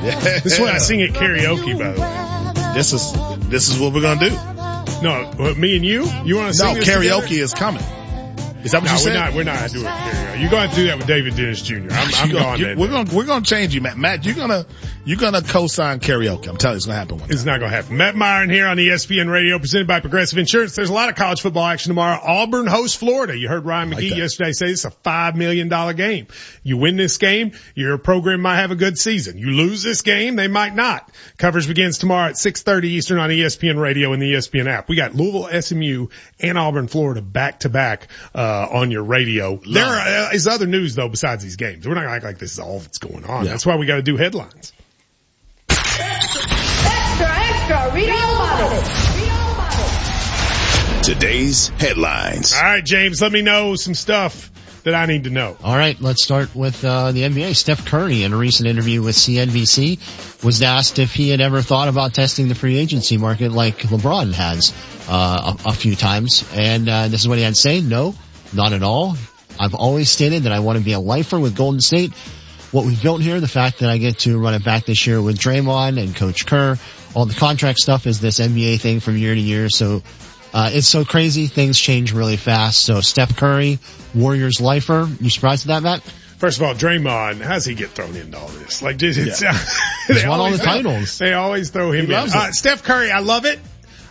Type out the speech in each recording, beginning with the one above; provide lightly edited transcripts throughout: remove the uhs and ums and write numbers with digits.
This is what I sing at karaoke, by the way. This is what we're gonna do. No, me and you? You want to sing this karaoke together? is coming. Is that what you said? We're not doing karaoke. You're going to have to do that with David Dennis Jr. I'm going there. We're going to change you, Matt. Matt, you're going to co-sign karaoke. I'm telling you, it's going to happen one time. It's not going to happen. Matt Myron here on ESPN Radio, presented by Progressive Insurance. There's a lot of college football action tomorrow. Auburn hosts Florida. You heard Ryan McGee yesterday say it's a $5 million game. You win this game, your program might have a good season. You lose this game, they might not. Coverage begins tomorrow at 6:30 Eastern on ESPN Radio and the ESPN app. We got Louisville, SMU, and Auburn, Florida back to back on your radio. There is other news though besides these games. We're not going to act like this is all that's going on. Yeah. That's why we got to do headlines. Extra, read all about it. Today's headlines. All right, James, let me know some stuff that I need to know. All right, let's start with the NBA. Steph Curry, in a recent interview with CNBC, was asked if he had ever thought about testing the free agency market like LeBron has a few times. And this is what he had to say. No, not at all. I've always stated that I want to be a lifer with Golden State. What we've built here, the fact that I get to run it back this year with Draymond and Coach Kerr, all the contract stuff is this NBA thing from year to year. So it's so crazy. Things change really fast. So Steph Curry, Warriors lifer. You surprised at that, Matt? First of all, Draymond, how's he get thrown into all this? Like, just, he's won all the titles. They always throw him in. Steph Curry, I love it.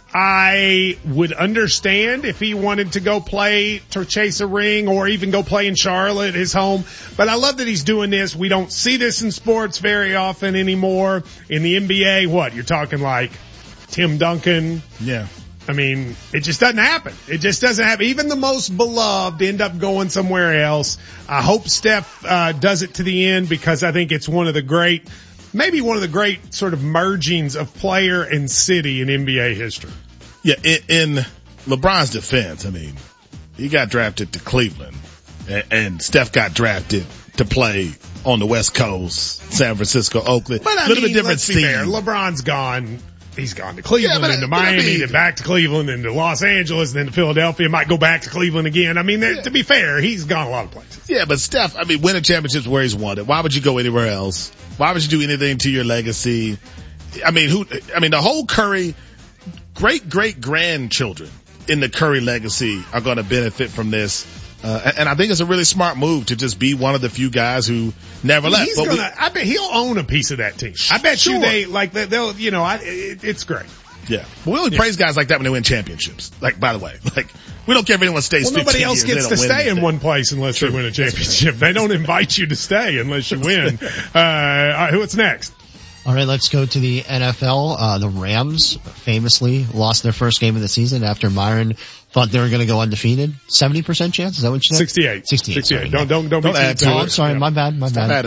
I would understand if he wanted to go play to chase a ring or even go play in Charlotte, his home. But I love that he's doing this. We don't see this in sports very often anymore. In the NBA, what? You're talking like Tim Duncan. Yeah. I mean, it just doesn't happen. It just doesn't happen. Even the most beloved end up going somewhere else. I hope Steph does it to the end because I think it's maybe one of the great sort of mergings of player and city in NBA history. Yeah, in LeBron's defense, I mean, he got drafted to Cleveland and Steph got drafted to play on the West Coast, San Francisco, Oakland. But a little bit different scene. LeBron's gone. He's gone to Cleveland, then to Miami, then back to Cleveland, then to Los Angeles, then to Philadelphia, might go back to Cleveland again. I mean, to be fair, he's gone a lot of places. Yeah, but Steph, I mean, winning championships where he's won it. Why would you go anywhere else? Why would you do anything to your legacy? I mean, the whole Curry, great-great-grandchildren in the Curry legacy are going to benefit from this. And I think it's a really smart move to just be one of the few guys who never left. I bet he'll own a piece of that team. I bet you it's great. Yeah. But we only praise guys like that when they win championships. Like, by the way, we don't care if anyone stays 15 years. Nobody else gets to stay in one place unless they win a championship. They don't invite you to stay unless you win. All right, what's next? All right, let's go to the NFL. The Rams famously lost their first game of the season after Myron thought they were going to go undefeated. 70% chance? Is that what you said? 68. Sorry, don't add to it. I'm sorry, my bad.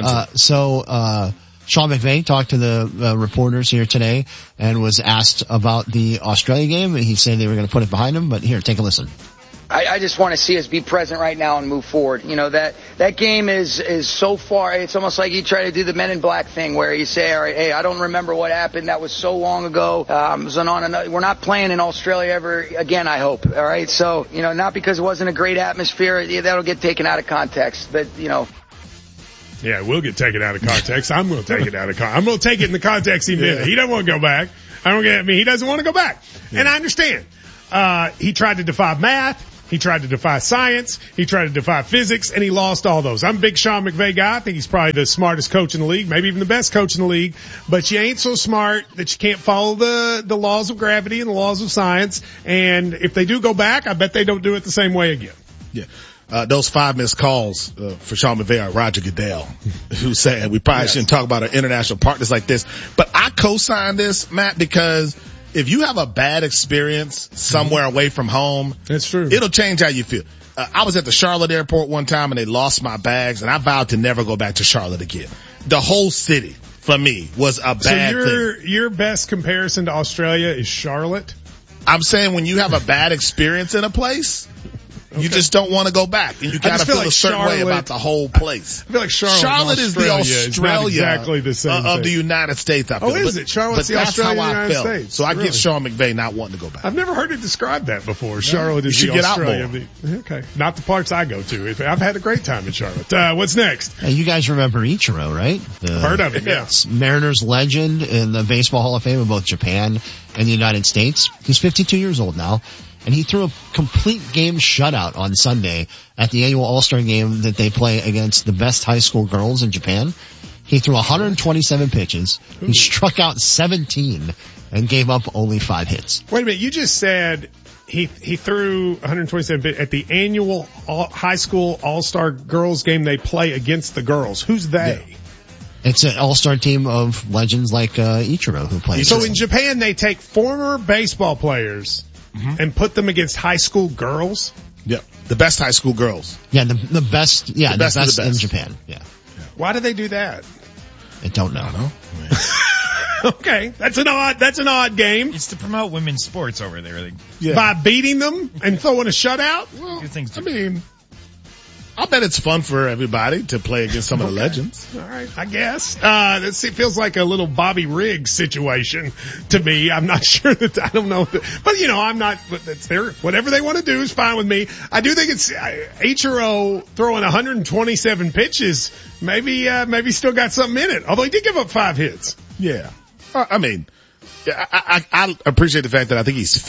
Sean McVay talked to the reporters here today and was asked about the Australia game, and he said they were going to put it behind him. But here, take a listen. I just want to see us be present right now and move forward. You know, that game is so far, it's almost like you try to do the Men in Black thing where you say, all right, hey, I don't remember what happened. That was so long ago. We're not playing in Australia ever again, I hope. All right. So, you know, not because it wasn't a great atmosphere, that'll get taken out of context, but you know. Yeah, it will get taken out of context. I'm going to take it out of context. I'm going to take it in the context he meant. He doesn't want to go back. He doesn't want to go back. Yeah. And I understand. He tried to defy math. He tried to defy science. He tried to defy physics, and he lost all those. I'm a big Sean McVay guy. I think he's probably the smartest coach in the league, maybe even the best coach in the league. But you ain't so smart that you can't follow the laws of gravity and the laws of science. And if they do go back, I bet they don't do it the same way again. Yeah. Those 5 missed calls for Sean McVay are Roger Goodell, who said we probably shouldn't talk about our international partners like this. But I co-sign this, Matt, because if you have a bad experience somewhere away from home, that's true. It'll change how you feel. I was at the Charlotte airport one time and they lost my bags, and I vowed to never go back to Charlotte again. The whole city, for me, was a bad thing. So your best comparison to Australia is Charlotte? I'm saying when you have a bad experience in a place, You just don't want to go back, and you gotta feel a certain way about the whole place. I feel like Charlotte is the Australia exactly the same of the United States. I feel. Is it? Charlotte's the Australia of the United States. So I get Sean McVay not wanting to go back. I've never heard it described that before. Charlotte is the Australia of the. Okay, not the parts I go to. I've had a great time in Charlotte. What's next? Hey, you guys remember Ichiro, right? Heard of him? Yeah. Mariners legend in the Baseball Hall of Fame of both Japan and the United States. He's 52 years old now. And he threw a complete game shutout on Sunday at the annual All-Star game that they play against the best high school girls in Japan. He threw 127 pitches. He struck out 17 and gave up only 5 hits. Wait a minute. You just said he threw 127 pitches at the annual high school All-Star girls game they play against the girls. Who's they? Yeah. It's an all-star team of legends like Ichiro who plays. So in Japan, they take former baseball players and put them against high school girls? Yep. The best high school girls. Yeah, the best, yeah, the best in Japan. Yeah. Why do they do that? I don't know. Okay. That's an odd game. It's to promote women's sports over there. By beating them and throwing a shutout? Well, I bet it's fun for everybody to play against some of the legends. All right, I guess. It feels like a little Bobby Riggs situation to me. I'm not sure I don't know. But I'm not, but it's whatever they want to do is fine with me. I do think it's, Ichiro throwing 127 pitches, maybe still got something in it. Although he did give up 5 hits. Yeah. I appreciate the fact that I think he's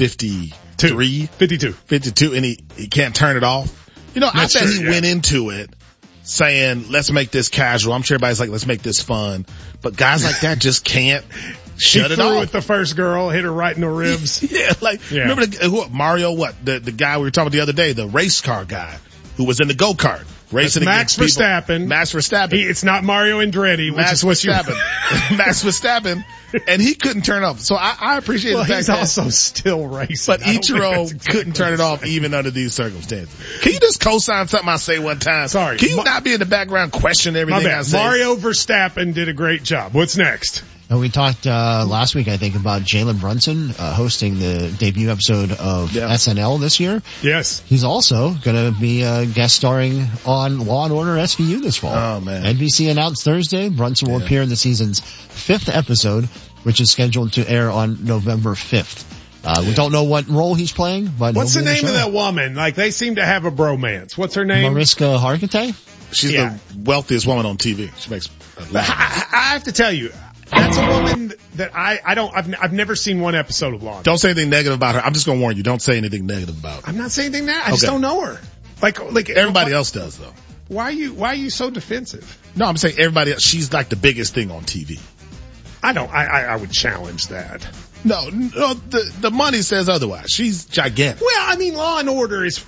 52, and he can't turn it off. I bet he went into it saying, let's make this casual. I'm sure everybody's like, let's make this fun. But guys like that just can't shut it off. He threw with the first girl, hit her right in the ribs. Remember Mario, the guy we were talking about the other day, the race car guy who was in the go-kart. Racing Max Verstappen. Max Verstappen. It's not Mario Andretti, which is what Max Verstappen. And he couldn't turn it off. So I appreciate the fact he's also still racing. But Ichiro couldn't turn it off even under these circumstances. Can you just co-sign something I say one time? Sorry. Can you not be in the background questioning everything I say? Mario Verstappen did a great job. What's next? We talked last week, I think, about Jalen Brunson hosting the debut episode of SNL this year. Yes. He's also going to be guest starring on Law & Order SVU this fall. Oh, man. NBC announced Thursday Brunson will appear in the season's 5th episode, which is scheduled to air on November 5th. We don't know what role he's playing, but what's the name of that woman? Like, they seem to have a bromance. What's her name? Mariska Hargitay? She's the wealthiest woman on TV. She makes a lot. I have to tell you, that's a woman that I've never seen one episode of Law. Don't say anything negative about her. I'm just gonna warn you. Don't say anything negative about her. I'm not saying anything negative. I just don't know her. Like everybody else does though. Why are you so defensive? No, I'm saying everybody else. She's like the biggest thing on TV. I would challenge that. No, the money says otherwise. She's gigantic. Well, Law and Order is,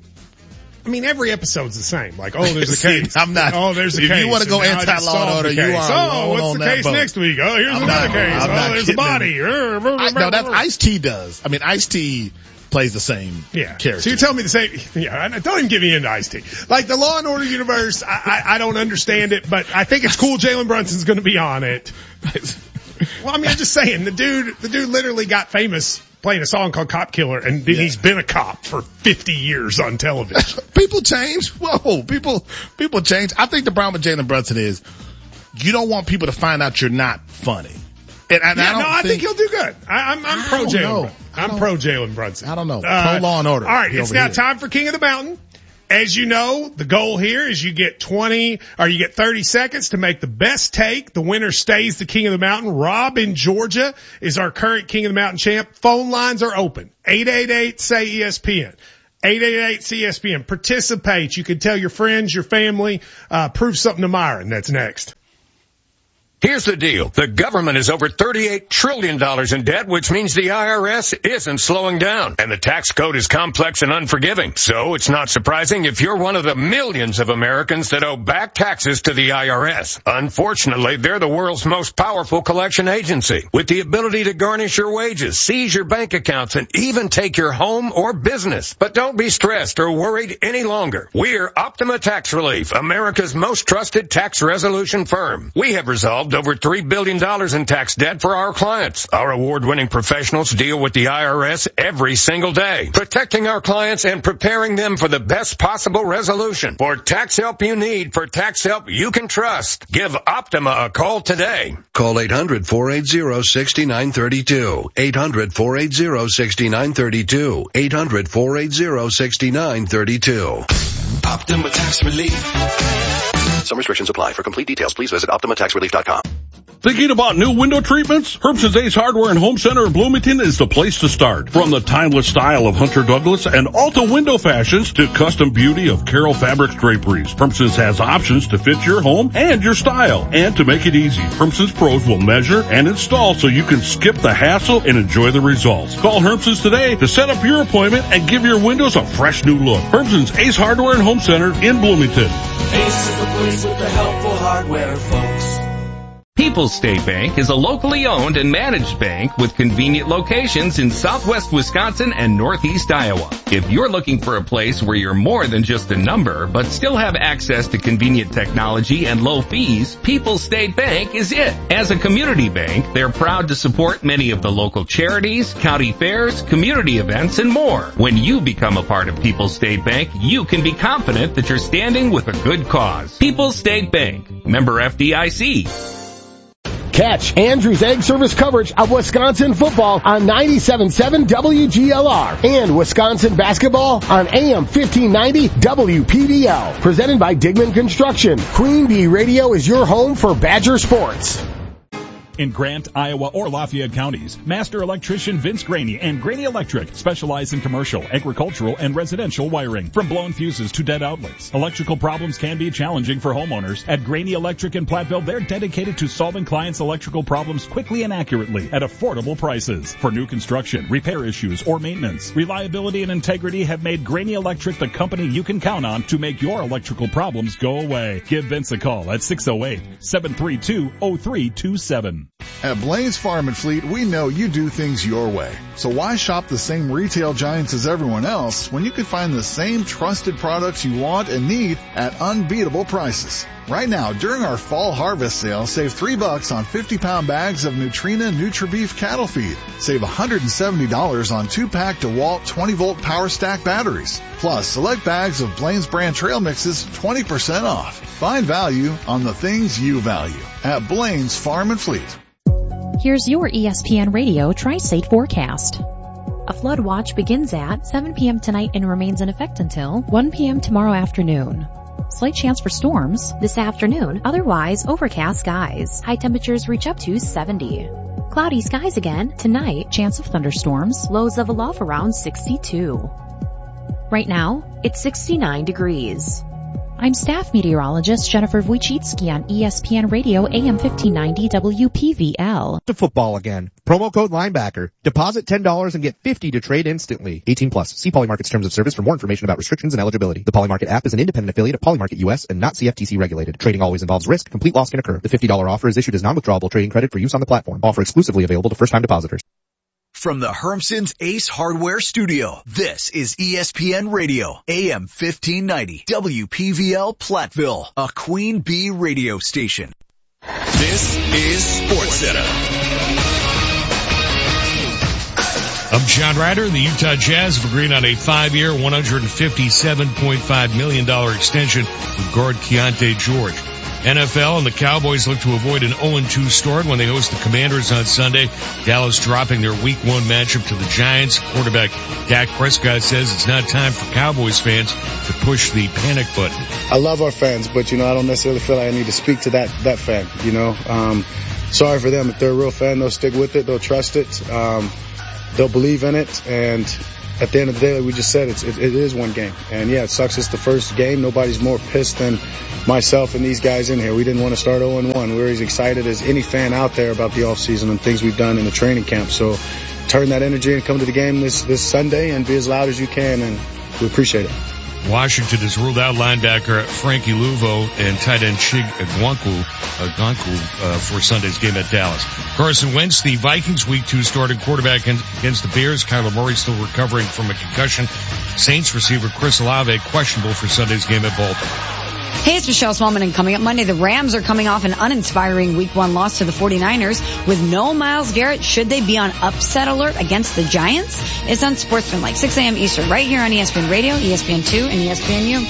every episode's the same. Like, there's a case. I'm not. There's a case. If you want to go anti-Law and Order, you are. What's the case next week? Here's another case. There's a body. No, that's Ice-T does. Ice-T plays the same character. So you're telling me the same, don't even get me into Ice-T. Like the Law and Order universe, I don't understand it, but I think it's cool Jalen Brunson's gonna be on it. Well, I'm just saying, the dude literally got famous playing a song called Cop Killer, and he's been a cop for 50 years on television. People change. Whoa, people change. I think the problem with Jalen Brunson is you don't want people to find out you're not funny. I think he'll do good. I'm pro Jalen. I'm pro Jalen Brunson. I don't know. Pro Law and Order. All right, it's now time for King of the Mountain. As you know, the goal here is you get 30 seconds to make the best take. The winner stays the King of the Mountain. Rob in Georgia is our current King of the Mountain champ. Phone lines are open. 888-SAY-ESPN. 888-CSPN. Participate. You can tell your friends, your family, prove something to Myron. That's next. Here's the deal. The government is over $38 trillion in debt, which means the IRS isn't slowing down. And the tax code is complex and unforgiving. So it's not surprising if you're one of the millions of Americans that owe back taxes to the IRS. Unfortunately, they're the world's most powerful collection agency, with the ability to garnish your wages, seize your bank accounts, and even take your home or business. But don't be stressed or worried any longer. We're Optima Tax Relief, America's most trusted tax resolution firm. We have resolved over $3 billion in tax debt for our clients. Our award-winning professionals deal with the IRS every single day, protecting our clients and preparing them for the best possible resolution. For tax help you need, for tax help you can trust, give Optima a call today. Call 800-480-6932. 800-480-6932. 800-480-6932. Optima Tax Relief. Some restrictions apply. For complete details, please visit OptimaTaxRelief.com. Thinking about new window treatments? Herbson's Ace Hardware and Home Center in Bloomington is the place to start. From the timeless style of Hunter Douglas and Alta window fashions to custom beauty of Carroll Fabrics draperies, Herbson's has options to fit your home and your style. And to make it easy, Herbson's pros will measure and install so you can skip the hassle and enjoy the results. Call Herbson's today to set up your appointment and give your windows a fresh new look. Herbson's Ace Hardware and Home Center in Bloomington. Ace is the place with the helpful hardware, folks. People's State Bank is a locally owned and managed bank with convenient locations in southwest Wisconsin and northeast Iowa. If you're looking for a place where you're more than just a number, but still have access to convenient technology and low fees, People's State Bank is it. As a community bank, they're proud to support many of the local charities, county fairs, community events, and more. When you become a part of People's State Bank, you can be confident that you're standing with a good cause. People's State Bank, member FDIC. Catch Andrew's Egg Service coverage of Wisconsin football on 97.7 WGLR and Wisconsin basketball on AM 1590 WPDL. Presented by Digman Construction. Queen Bee Radio is your home for Badger sports. In Grant, Iowa, or Lafayette counties, Master Electrician Vince Graney and Graney Electric specialize in commercial, agricultural, and residential wiring. From blown fuses to dead outlets, electrical problems can be challenging for homeowners. At Graney Electric in Platteville, they're dedicated to solving clients' electrical problems quickly and accurately at affordable prices. For new construction, repair issues, or maintenance, reliability and integrity have made Graney Electric the company you can count on to make your electrical problems go away. Give Vince a call at 608-732-0327. At Blaine's Farm and Fleet, we know you do things your way. So why shop the same retail giants as everyone else when you can find the same trusted products you want and need at unbeatable prices? Right now, during our fall harvest sale, save $3 on 50-pound bags of Nutrena NutriBeef cattle feed. Save $170 on 2-pack DeWalt 20-volt power stack batteries. Plus, select bags of Blaine's brand trail mixes 20% off. Find value on the things you value at Blaine's Farm and Fleet. Here's your ESPN Radio Tri-State forecast. A flood watch begins at 7 p.m. tonight and remains in effect until 1 p.m. tomorrow afternoon. Slight chance for storms this afternoon, otherwise overcast skies. High temperatures reach up to 70. Cloudy skies again tonight, chance of thunderstorms, lows level off around 62. Right now, it's 69 degrees. I'm staff meteorologist Jennifer Wojcicki on ESPN Radio AM 1590 WPVL. To football again. Promo code linebacker. Deposit $10 and get $50 to trade instantly. 18 plus. See Polymarket's terms of service for more information about restrictions and eligibility. The Polymarket app is an independent affiliate of Polymarket US and not CFTC regulated. Trading always involves risk. Complete loss can occur. The $50 offer is issued as non-withdrawable trading credit for use on the platform. Offer exclusively available to first-time depositors. From the Hermson's Ace Hardware Studio, this is ESPN Radio, AM 1590, WPVL Platteville, a Queen Bee radio station. This is SportsCenter. I'm John Ryder. The Utah Jazz have agreed on a 5-year, $157.5 million extension with guard Keontae George. NFL and the Cowboys look to avoid an 0-2 start when they host the Commanders on Sunday. Dallas dropping their Week 1 matchup to the Giants. Quarterback Dak Prescott says it's not time for Cowboys fans to push the panic button. I love our fans, but, I don't necessarily feel like I need to speak to that fan, Sorry for them. If they're a real fan, they'll stick with it. They'll trust it. They'll believe in it. And at the end of the day, like we just said, it is one game. And yeah, it sucks it's the first game. Nobody's more pissed than myself and these guys in here. We didn't want to start 0-1. We're as excited as any fan out there about the offseason and things we've done in the training camp. So turn that energy and come to the game this Sunday and be as loud as you can, and we appreciate it. Washington has ruled out linebacker Frankie Luvo and tight end Chig Okonkwo for Sunday's game at Dallas. Carson Wentz, the Vikings Week 2 starting quarterback against the Bears. Kyler Murray still recovering from a concussion. Saints receiver Chris Olave questionable for Sunday's game at Baltimore. Hey, it's Michelle Smallman, and coming up Monday, the Rams are coming off an uninspiring Week 1 loss to the 49ers. With no Myles Garrett, should they be on upset alert against the Giants? It's on Sportsman, 6 a.m. Eastern, right here on ESPN Radio, ESPN2, and ESPNU.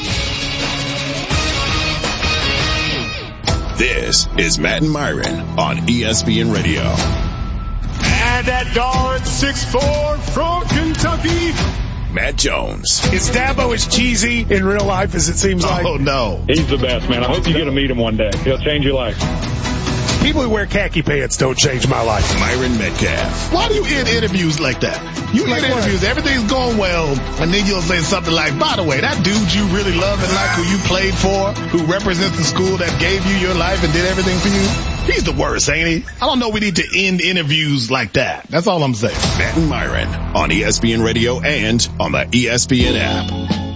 This is Matt and Myron on ESPN Radio. And that guard, 6'4", from Kentucky, Matt Jones. Is Dabo as cheesy in real life as it seems like? Oh, no. He's the best, man. I hope you get to meet him one day. He'll change your life. People who wear khaki pants don't change my life. Myron Metcalf. Why do you end interviews like that? You end interviews, everything's going well, and then you'll say something like, by the way, that dude you really love and like, who you played for, who represents the school that gave you your life and did everything for you, he's the worst, ain't he? I don't know we need to end interviews like that. That's all I'm saying. Matt and Myron on ESPN Radio and on the ESPN app.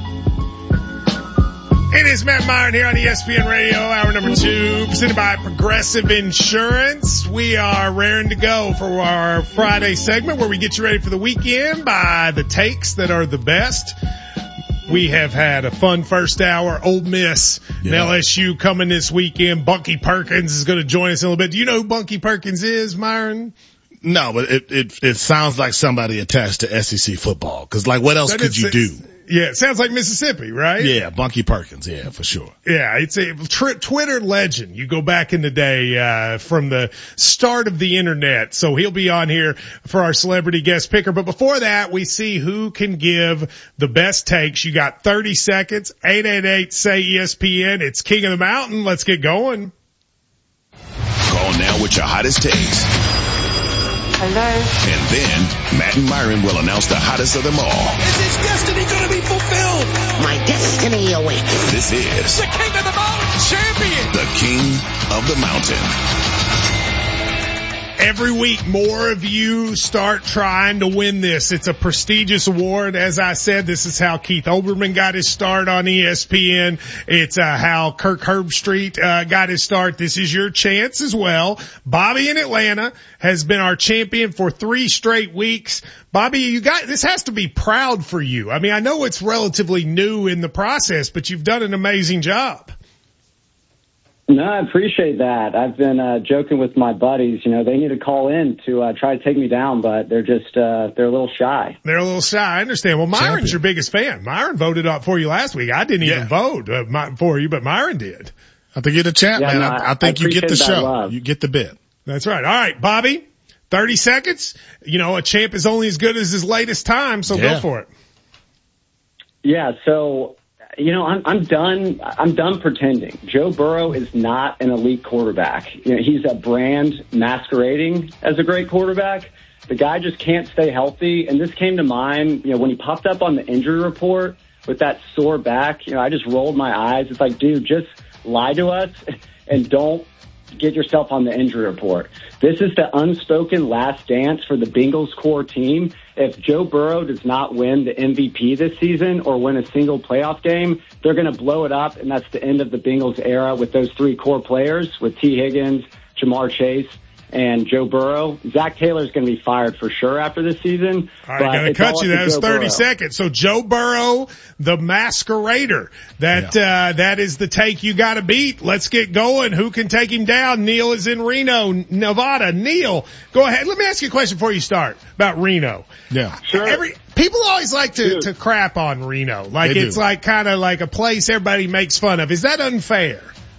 It is Matt Myron here on ESPN Radio, hour number 2, presented by Progressive Insurance. We are raring to go for our Friday segment where we get you ready for the weekend by the takes that are the best. We have had a fun first hour. Ole Miss and LSU coming this weekend. Bunky Perkins is going to join us in a little bit. Do you know who Bunky Perkins is, Myron? No, but it sounds like somebody attached to SEC football. Cause like what else could you do? Yeah, it sounds like Mississippi, right? Yeah, Bunky Perkins, yeah, for sure. Yeah, it's a Twitter legend. You go back in the day, from the start of the internet. So he'll be on here for our celebrity guest picker. But before that, we see who can give the best takes. You got 30 seconds, 888-SAY-ESPN. It's King of the Mountain. Let's get going. Call now with your hottest takes. Hello. And then Matt and Myron will announce the hottest of them all. Is his destiny going to be fulfilled? My destiny awaits. This is The King of the Mountain champion. the King of the Mountain. Every week, more of you start trying to win this. It's a prestigious award. As I said, this is how Keith Olbermann got his start on ESPN. It's how Kirk Herbstreit got his start. This is your chance as well. Bobby in Atlanta has been our champion for 3 straight weeks. Bobby, this has to be proud for you. I mean, I know it's relatively new in the process, but you've done an amazing job. No, I appreciate that. I've been joking with my buddies. You know, they need to call in to try to take me down, but they're just they're a little shy. They're a little shy. I understand. Well, Myron's your biggest fan. Myron voted up for you last week. I didn't even vote for you, but Myron did. I think you're the champ, man. No, I think you get the show. Love. You get the bit. That's right. All right, Bobby, 30 seconds. You know, a champ is only as good as his latest time, so go for it. Yeah, so you know, I'm done pretending. Joe Burrow is not an elite quarterback. You know, he's a brand masquerading as a great quarterback. The guy just can't stay healthy. And this came to mind, you know, when he popped up on the injury report with that sore back, you know, I just rolled my eyes. It's like, dude, just lie to us and don't get yourself on the injury report. This is the unspoken last dance for the Bengals core team. If Joe Burrow does not win the MVP this season or win a single playoff game, they're going to blow it up, and that's the end of the Bengals era with those 3 core players, with T. Higgins, Jamar Chase, and Joe Burrow. Zach Taylor's going to be fired for sure after this season. All right, gotta cut you. That was 30 seconds. So Joe Burrow, the masquerader. That is the take you gotta beat. Let's get going. Who can take him down? Neil is in Reno, Nevada. Neil, go ahead. Let me ask you a question before you start about Reno. Yeah. Sure. People always like to crap on Reno. Like it's like kind of like a place everybody makes fun of. Is that unfair?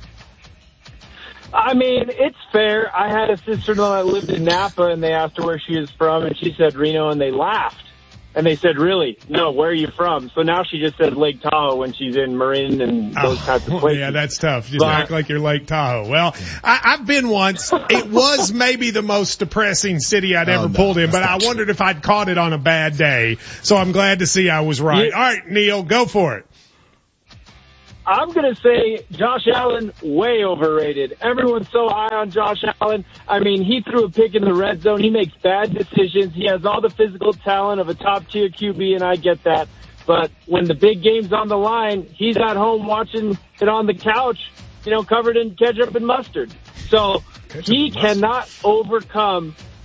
I mean, it's fair. I had a sister-in-law that lived in Napa, and they asked her where she was from, and she said Reno, and they laughed. And they said, really? No, where are you from? So now she just says Lake Tahoe when she's in Marin and those types of places. Yeah, that's tough. Just act like you're Lake Tahoe. Well, I've been once. It was maybe the most depressing city I'd ever pulled in, but I wondered if I'd caught it on a bad day. So I'm glad to see I was right. All right, Neil, go for it. I'm going to say Josh Allen, way overrated. Everyone's so high on Josh Allen. I mean, he threw a pick in the red zone. He makes bad decisions. He has all the physical talent of a top-tier QB, and I get that. But when the big game's on the line, he's at home watching it on the couch, you know, covered in ketchup and mustard. So he cannot overcome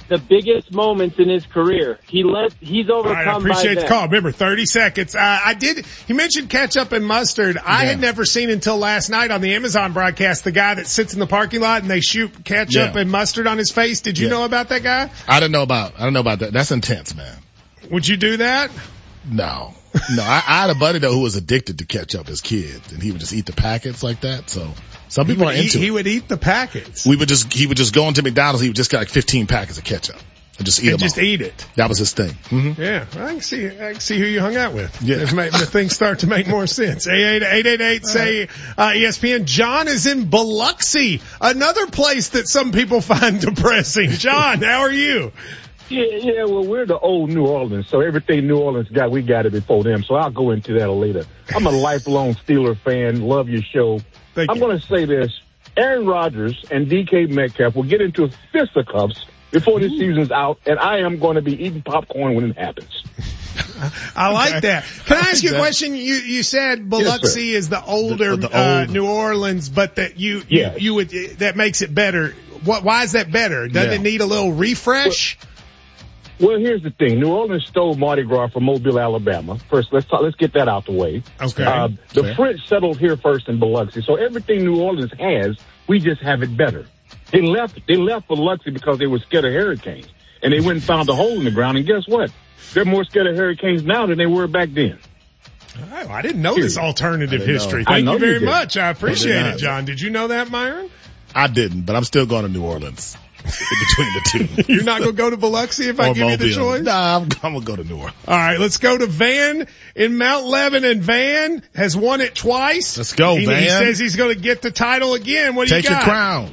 the biggest moments in his career. He's overcome All right, I appreciate by the call. Remember, 30 seconds. He mentioned ketchup and mustard. I had never seen until last night on the Amazon broadcast the guy that sits in the parking lot and they shoot ketchup and mustard on his face. Did you know about that guy? I don't know about that. That's intense, man. Would you do that? No. I had a buddy though who was addicted to ketchup as kids, and he would just eat the packets like that. So some people are into it. He would eat the packets. He would just go into McDonald's. He would just get like 15 packets of ketchup and just eat them. Just eat it. That was his thing. Mm-hmm. Yeah, I can see who you hung out with. Yeah, the things start to make more sense. 888 say ESPN. John is in Biloxi, another place that some people find depressing. John, how are you? Yeah, well, we're the old New Orleans, so everything New Orleans got, we got it before them, so I'll go into that later. I'm a lifelong Steeler fan, love your show. I'm going to say this. Aaron Rodgers and DK Metcalf will get into fisticuffs before this season's out, and I am going to be eating popcorn when it happens. I like that. Can I ask you a question? You said Biloxi is the older old New Orleans, but that you would that makes it better. Why is that better? Doesn't it need a little refresh? Well, here's the thing. New Orleans stole Mardi Gras from Mobile, Alabama. First, let's get that out the way. Okay. The French settled here first in Biloxi, so everything New Orleans has, we just have it better. They left Biloxi because they were scared of hurricanes, and they went and found a hole in the ground, and guess what? They're more scared of hurricanes now than they were back then. Oh, I didn't know this alternative history. Thank you very much. I appreciate it, John. Did you know that, Myron? I didn't, but I'm still going to New Orleans. Between the two. You're not going to go to Biloxi if I give you the choice? Nah, I'm going to go to New Orleans. All right, let's go to Van in Mount Lebanon. Van has won it twice. Let's go, Van. He says he's going to get the title again. What do you got? Take your crown.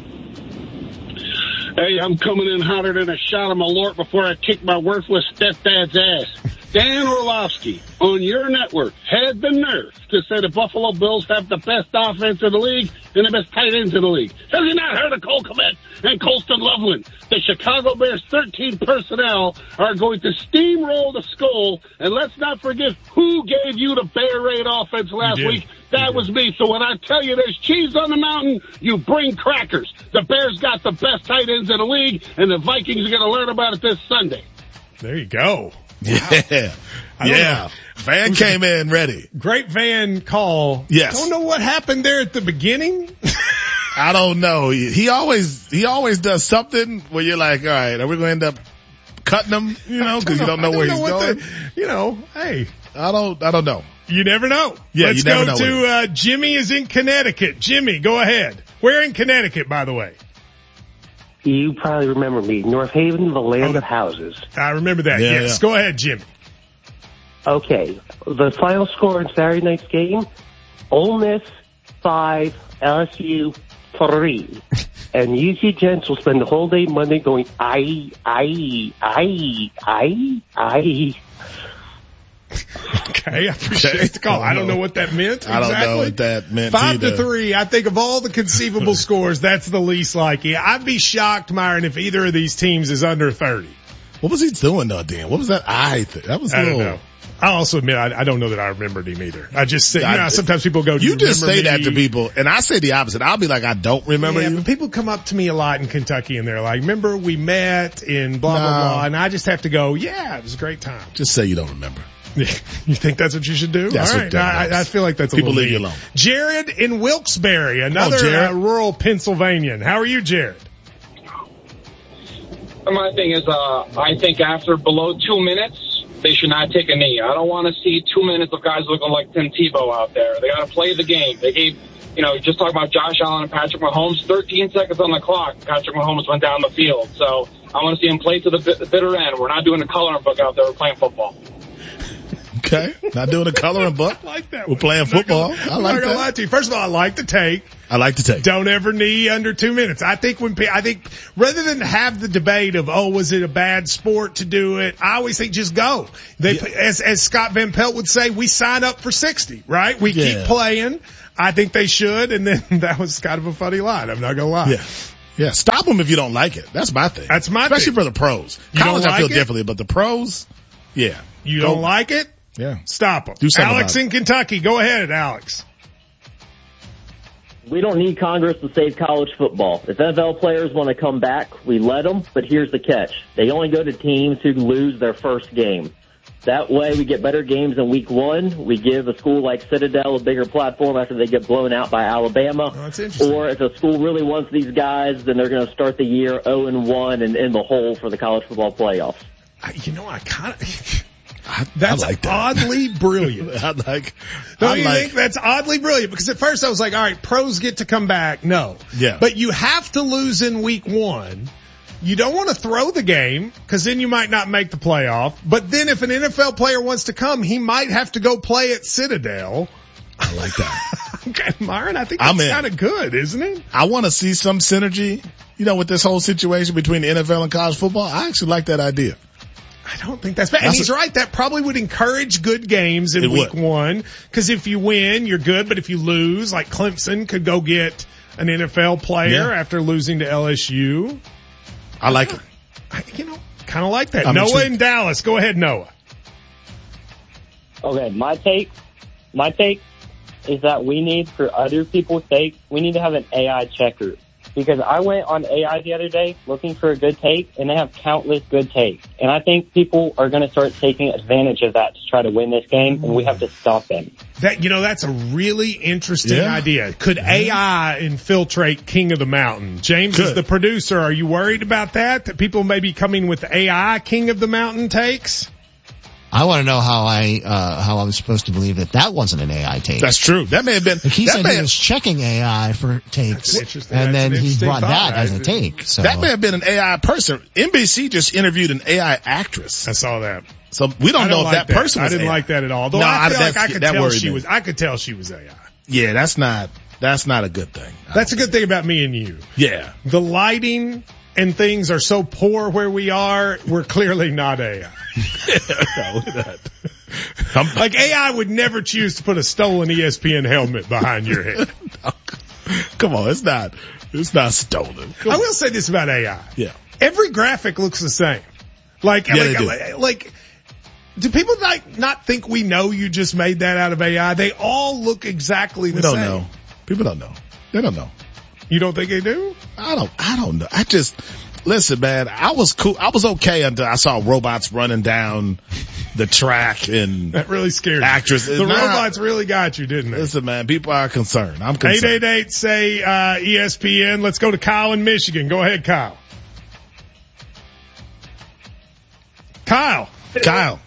Hey, I'm coming in hotter than a shot of Malort before I kick my worthless stepdad's ass. Dan Orlovsky on your network had the nerve to say the Buffalo Bills have the best offense in the league and the best tight ends in the league. Has he not heard of Cole Kmet and Colston Loveland? The Chicago Bears 13 personnel are going to steamroll the Skull, and let's not forget who gave you the Bear Raid offense last week. That was me. So when I tell you there's cheese on the mountain, you bring crackers. The Bears got the best tight ends in the league, and the Vikings are going to learn about it this Sunday. There you go. Yeah. Yeah. Van came in ready. Great Van call. Yes. Don't know what happened there at the beginning. I don't know. He always does something where you're like, all right, are we going to end up cutting him? You know, cause you don't know where he's going. Hey. I don't know. You never know. Yeah, Let's go to, Jimmy is in Connecticut. Jimmy, go ahead. Where in Connecticut, by the way? You probably remember me. North Haven, the land of houses. I remember that, yes. Go ahead, Jimmy. Okay. The final score in Saturday night's game, Ole Miss 5, LSU 3. And UC Gents will spend the whole day Monday going, I. Okay, I appreciate the call. I don't know what that meant exactly. I don't know what that meant 5-3. I think of all the conceivable scores, that's the least likely. I'd be shocked, Myron, if either of these teams is under 30. What was he doing though, Dan? What was that eye thing? That was I don't know. I'll also admit, I don't know that I remembered him either. I just say, sometimes people go, you just say that to people, and I say the opposite. I'll be like, I don't remember you. But people come up to me a lot in Kentucky, and they're like, remember we met in blah, blah, blah, and I just have to go, yeah, it was a great time. Just say you don't remember. You think that's what you should do? That's all right. I feel like that's people little leave you alone. Jared in Wilkes-Barre, another rural Pennsylvanian. How are you, Jared? My thing is, I think after below 2 minutes, they should not take a knee. I don't want to see 2 minutes of guys looking like Tim Tebow out there. They got to play the game. They gave, just talking about Josh Allen and Patrick Mahomes, 13 seconds on the clock. Patrick Mahomes went down the field. So I want to see him play to the bitter end. We're not doing a coloring book out there. We're playing football. Okay. Not doing a coloring book. I like that. We're playing football. I like that. I'm not gonna lie to you. First of all, I like the take. Don't ever knee under 2 minutes. I think rather than have the debate of, was it a bad sport to do it? I always think just go. As Scott Van Pelt would say, we sign up for 60, right? We keep playing. I think they should. And then that was kind of a funny line. I'm not gonna lie. Yeah. Yeah. Stop them if you don't like it. That's my thing. That's my Especially thing. for the pros. You College, don't I feel like it? differently, but the pros, yeah. You don't like it? Yeah. Stop them. Do something Alex about in Kentucky. Go ahead, Alex. We don't need Congress to save college football. If NFL players want to come back, we let them, but here's the catch. They only go to teams who lose their first game. That way we get better games in week 1. We give a school like Citadel a bigger platform after they get blown out by Alabama. Oh, that's interesting. Or if a school really wants these guys, then they're going to start the year 0-1 and in the hole for the college football playoffs. I kind of... That's like that. oddly brilliant. Don't you think that's oddly brilliant? Because at first I was like, all right, pros get to come back. No. Yeah. But you have to lose in week 1. You don't want to throw the game because then you might not make the playoff. But then if an NFL player wants to come, he might have to go play at Citadel. I like that. Okay, Myron, I think that's kind of good, isn't it? I want to see some synergy, with this whole situation between the NFL and college football. I actually like that idea. I don't think that's bad. And he's right. That probably would encourage good games in week 1. Because if you win, you're good. But if you lose, like Clemson could go get an NFL player after losing to LSU. I like it. Kind of like that. Noah in Dallas. Go ahead, Noah. Okay, my take is that we need, for other people's sake, we need to have an AI checker. Because I went on AI the other day looking for a good take, and they have countless good takes. And I think people are going to start taking advantage of that to try to win this game, and we have to stop them. That's a really interesting idea. Could AI infiltrate King of the Mountain? James is the producer. Are you worried about that? That people may be coming with AI King of the Mountain takes? I want to know how I'm supposed to believe that wasn't an AI take. That's true. That may have been. He said he was checking AI for takes, and then he brought that as a take. So that may have been an AI person. NBC just interviewed an AI actress. I saw that. So we don't know if that person was I didn't AI. like that at all. Though I feel like I could tell she was AI. Yeah, that's not a good thing. That's a good thing about me and you. Yeah. The lighting and things are so poor where we are, we're clearly not AI. No, we're not. Like AI would never choose to put a stolen ESPN helmet behind your head. No. Come on, it's not stolen. I will say this about AI. Yeah. Every graphic looks the same. Like do people not think we know you just made that out of AI? They all look exactly the same. We don't know. People don't know. They don't know. You don't think they do? I don't know. Listen, man, I was cool. I was okay until I saw robots running down the track and that really scared actresses. The robots really got you, didn't they? Listen, man, people are concerned. I'm concerned. 888 say ESPN. Let's go to Kyle in Michigan. Go ahead, Kyle. Kyle.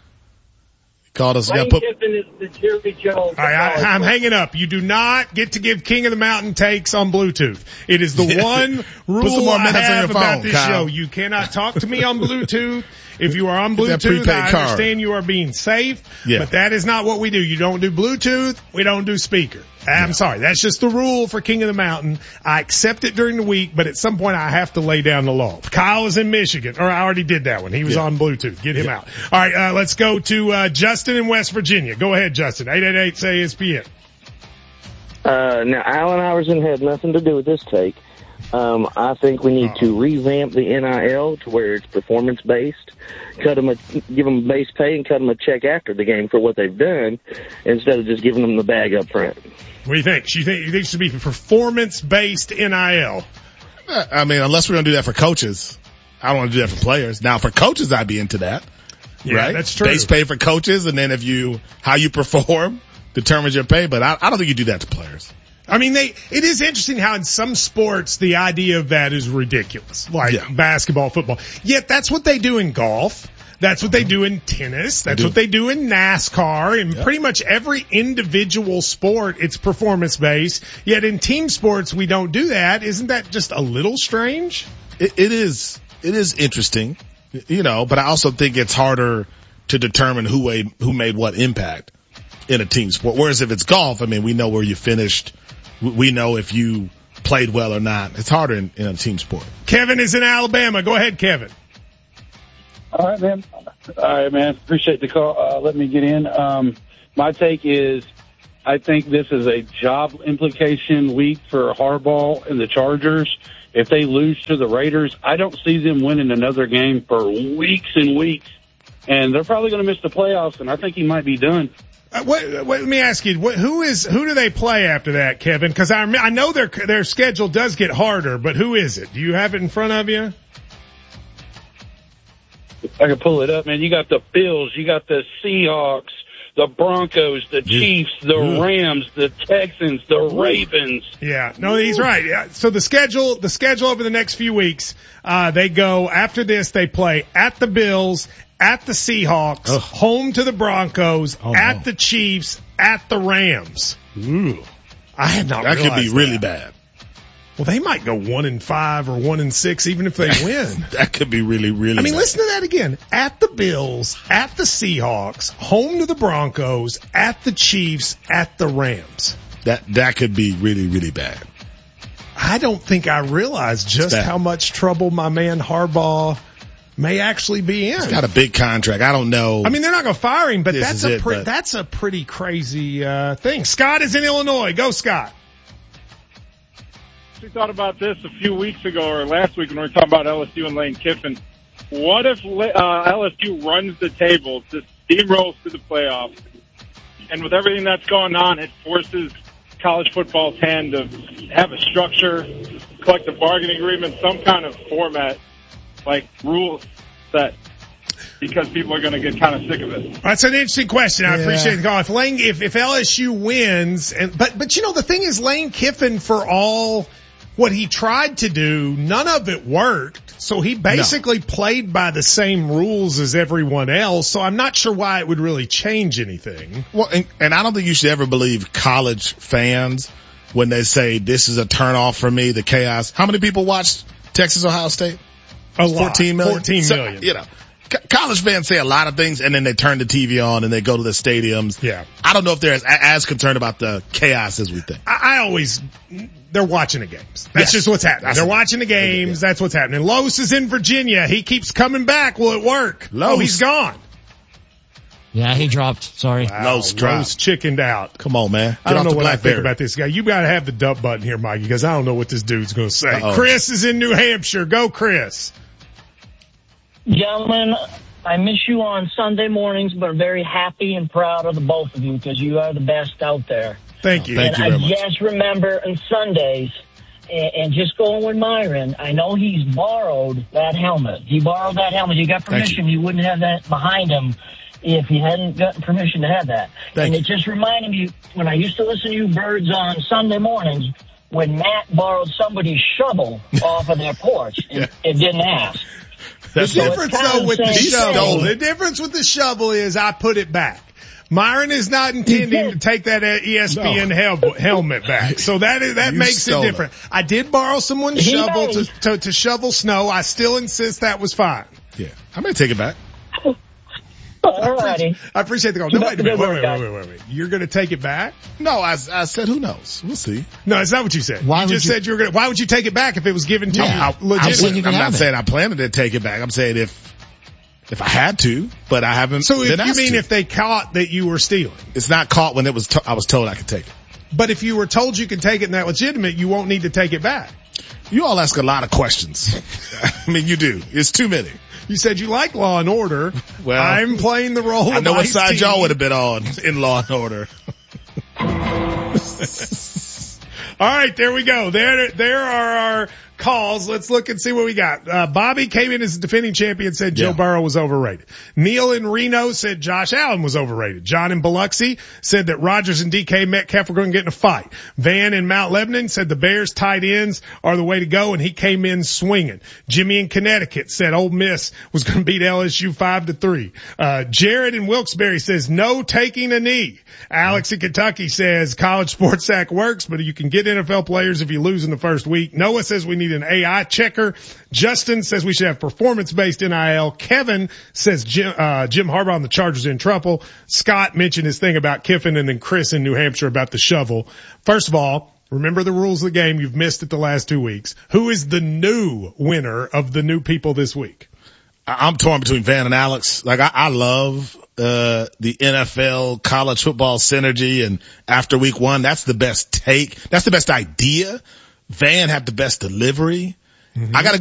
Called us. Lane Kiffin is the Jerry Jones. All right, I'm hanging up. You do not get to give King of the Mountain takes on Bluetooth. It is the one rule I have about this show. You cannot talk to me on Bluetooth. If you are on Bluetooth, I understand you are being safe, but that is not what we do. You don't do Bluetooth. We don't do speaker. I'm sorry. That's just the rule for King of the Mountain. I accept it during the week, but at some point I have to lay down the law. Kyle is in Michigan, or I already did that one. He was on Bluetooth. Get him out. All right, let's go to Justin in West Virginia. Go ahead, Justin. 888 say ESPN. Now, Allen Iverson had nothing to do with this take. I think we need to revamp the NIL to where it's performance-based, give them base pay and cut them a check after the game for what they've done instead of just giving them the bag up front. What do you think? You think it should be performance-based NIL? I mean, unless we're going to do that for coaches. I don't want to do that for players. Now, for coaches, I'd be into that. Yeah, right? That's true. Base pay for coaches, and then how you perform determines your pay, but I don't think you do that to players. I mean, it is interesting how in some sports the idea of that is ridiculous, like basketball, football. Yet that's what they do in golf. That's what they do in tennis. That's what they do in NASCAR. In pretty much every individual sport, it's performance-based. Yet in team sports, we don't do that. Isn't that just a little strange? It is interesting, but I also think it's harder to determine who made what impact in a team sport. Whereas if it's golf, I mean, we know where you finished. We know if you played well or not. It's harder in a team sport. Kevin is in Alabama. Go ahead, Kevin. All right, man. Appreciate the call. Let me get in. My take is I think this is a job implication week for Harbaugh and the Chargers. If they lose to the Raiders, I don't see them winning another game for weeks and weeks. And they're probably going to miss the playoffs, and I think he might be done. Let me ask you, who do they play after that, Kevin? Cause I know their schedule does get harder, but who is it? Do you have it in front of you? I can pull it up, man. You got the Bills, you got the Seahawks, the Broncos, the Chiefs, the Rams, the Texans, the Ravens. Yeah, no, he's right. Yeah. So the schedule over the next few weeks, they go after this, they play at the Bills, at the Seahawks, home to the Broncos, at the Chiefs, at the Rams. Ooh. I had not realized that could be really bad. Well, they might go 1-5 or 1-6 even if they win. That could be really, really I mean, bad. listen to that again. At the Bills, at the Seahawks, home to the Broncos, at the Chiefs, at the Rams. That could be really, really bad. I don't think I realized just how much trouble my man Harbaugh may actually be in. He's got a big contract. I don't know. I mean, they're not going to fire him, but that's a pretty crazy thing. Scott is in Illinois. Go, Scott. We thought about this a few weeks ago or last week when we were talking about LSU and Lane Kiffin. What if LSU runs the table, just steamrolls to the playoffs, and with everything that's going on, it forces college football's hand to have a structure, collective bargaining agreement, some kind of format, like rules set, because people are going to get kind of sick of it. That's an interesting question. I appreciate the call. If LSU wins, but you know, the thing is, Lane Kiffin, for all what he tried to do, none of it worked. So he basically played by the same rules as everyone else. So I'm not sure why it would really change anything. Well, and I don't think you should ever believe college fans when they say this is a turnoff for me, the chaos. How many people watched Texas Ohio State? A lot. 14 million. 14 million. So, you know, college fans say a lot of things and then they turn the TV on and they go to the stadiums. Yeah. I don't know if they're as concerned about the chaos as we think. They're watching the games. That's just what's happening. They're watching the games. That's what's happening. Los is in Virginia. He keeps coming back. Will it work? Los. He's gone. Yeah, he dropped. Sorry. Wow, Los chickened out. Come on, man. I don't know what I think about this guy. You gotta have the dump button here, Mikey, because I don't know what this dude's gonna say. Uh-oh. Chris is in New Hampshire. Go, Chris. Gentlemen, I miss you on Sunday mornings, but very happy and proud of the both of you because you are the best out there. Thank you. And Thank you very much. I just remember on Sundays, and just going with Myron, I know he's borrowed that helmet. He borrowed that helmet. You got permission. You wouldn't have that behind him if he hadn't gotten permission to have that. It just reminded me when I used to listen to you birds on Sunday mornings when Matt borrowed somebody's shovel off of their porch and didn't ask. The difference though with the difference with the shovel is I put it back. Myron is not intending to take that ESPN helmet back. So that makes it different. I did borrow someone's shovel to shovel snow. I still insist that was fine. Yeah. I'm going to take it back. Alrighty. I appreciate the call. No, wait. You're going to take it back? No, I said who knows. We'll see. No, that's not what you said. You just said you were going to, why would you take it back if it was given to you? I'm not saying I planned to take it back. I'm saying if I had to, but I haven't. So if you mean if they caught that you were stealing? It's not caught when I was told I could take it. But if you were told you could take it and that legitimate, you won't need to take it back. You all ask a lot of questions. I mean, you do. It's too many. You said you like Law and Order. Well, I'm playing the role of I know what side y'all would have been on in Law and Order. All right, there we go. There are our calls. Let's look and see what we got. Bobby came in as the defending champion, said Joe Burrow was overrated. Neil in Reno said Josh Allen was overrated. John in Biloxi said that Rodgers and DK Metcalf were going to get in a fight. Van in Mount Lebanon said the Bears tight ends are the way to go, and he came in swinging. Jimmy in Connecticut said Ole Miss was going to beat LSU 5-3. Jared in Wilkes-Barre says no taking a knee. Alex in Kentucky says college sports sack works, but you can get NFL players if you lose in the first week. Noah says we need an AI checker. Justin says we should have performance-based NIL. Kevin says Jim Harbaugh and the Chargers are in trouble. Scott mentioned his thing about Kiffin, and then Chris in New Hampshire about the shovel. First of all, remember the rules of the game. You've missed it the last 2 weeks. Who is the new winner of the new people this week? I'm torn between Van and Alex. Like I love the NFL college football synergy, and after week 1, that's the best take. That's the best idea. Van had the best delivery. I gotta